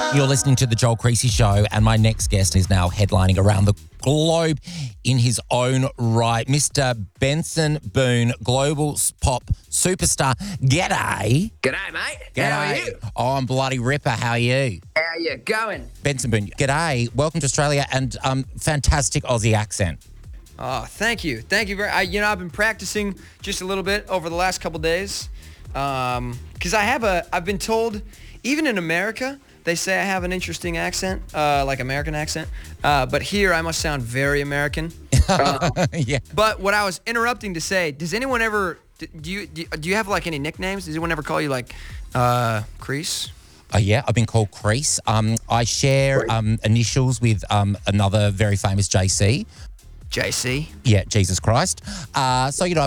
You're listening to The Joel Creasy Show, and my next guest is now headlining around the globe in his own right. Mr. Benson Boone, global pop superstar. G'day. G'day, mate. G'day. How are you? Oh, I'm bloody ripper. How are you? How are you going? Benson Boone, g'day. Welcome to Australia, and fantastic Aussie accent. Oh, thank you. Thank you very I've been practicing just a little bit over the last couple days because I've been told, even in America, they say I have an interesting accent, like American accent. But here I must sound very American. Yeah. But what I was interrupting to say, does anyone ever, do you have like any nicknames? Does anyone ever call you like Crease? Oh, yeah, I've been called Crease. I share initials with another very famous JC. JC? Yeah, Jesus Christ. So, you know,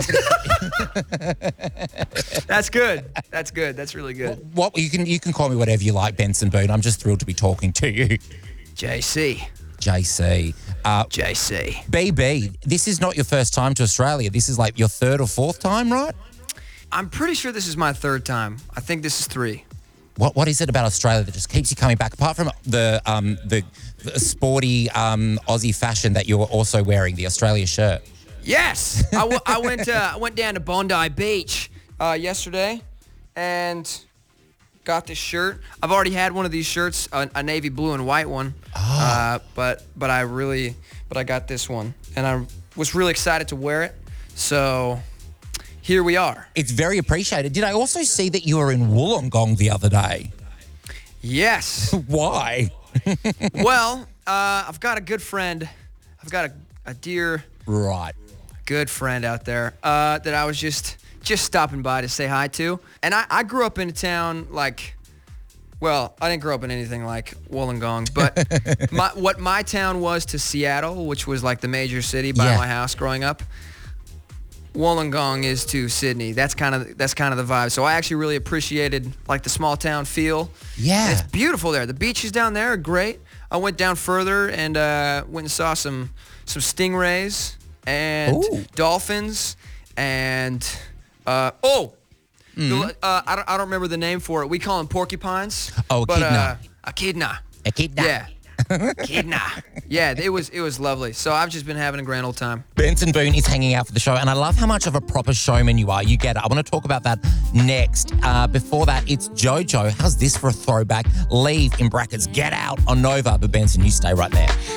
That's good. That's good. That's really good. what you can call me whatever you like, Benson Boone. I'm just thrilled to be talking to you. JC. JC. JC. BB, this is not your first time to Australia. This is like your third or fourth time, right? I'm pretty sure this is my third time. I think this is 3. What is it about Australia that just keeps you coming back? Apart from the sporty Aussie fashion that you're also wearing, the Australia shirt. Yes, I went down to Bondi Beach yesterday and got this shirt. I've already had one of these shirts, a navy blue and white one. But I got this one, and I was really excited to wear it. So here we are. It's very appreciated. Did I also see that you were in Wollongong the other day? Yes. Why? Well, I've got a good friend. I've got a dear, good friend out there that I was just stopping by to say hi to. And I grew up in a town like, well, I didn't grow up in anything like Wollongong, but what my town was to Seattle, which was like the major city by my house growing up, Wollongong is to Sydney. That's kind of the vibe. So I actually really appreciated like the small town feel. Yeah. And it's beautiful there. The beaches down there are great. I went down further and went and saw some stingrays and dolphins and I don't remember the name for it. We call them porcupines. Oh, echidna. Echidna. Echidna. Yeah. Echidna. Yeah, it was lovely. So I've just been having a grand old time. Benson Boone is hanging out for the show, and I love how much of a proper showman you are. You get it. I want to talk about that next. Before that, it's JoJo. How's this for a throwback? Leave, in brackets, Get Out on Nova. But Benson, you stay right there.